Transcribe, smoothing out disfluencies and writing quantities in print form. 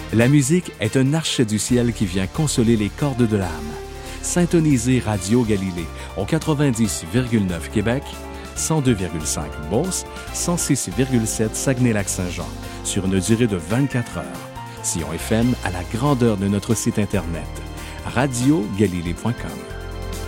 La musique est un archet du ciel qui vient consoler les cordes de l'âme. Syntonisez Radio Galilée au 90,9 Québec, 102,5 Beauce, 106,7 Saguenay-Lac-Saint-Jean, sur une durée de 24 heures. Sion FM à la grandeur de notre site Internet, radiogalilée.com.